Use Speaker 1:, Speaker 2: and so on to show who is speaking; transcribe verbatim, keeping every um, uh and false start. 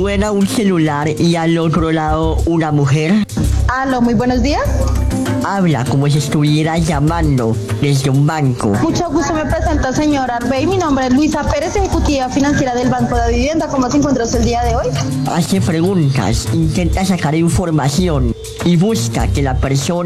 Speaker 1: Suena un celular y al otro lado una mujer.
Speaker 2: Aló, muy buenos días.
Speaker 1: Habla como si estuviera llamando desde un banco.
Speaker 2: Mucho gusto, me presento, señor Arbey. Mi nombre es Luisa Pérez, ejecutiva financiera del Banco de Vivienda. ¿Cómo se encuentra usted el día de hoy?
Speaker 1: Hace preguntas, intenta sacar información y busca que la persona